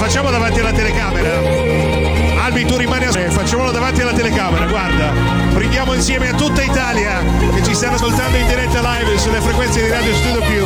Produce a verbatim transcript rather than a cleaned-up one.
facciamo davanti alla telecamera. Albi, tu rimani a... facciamolo davanti alla telecamera, guarda. Prendiamo insieme a tutta Italia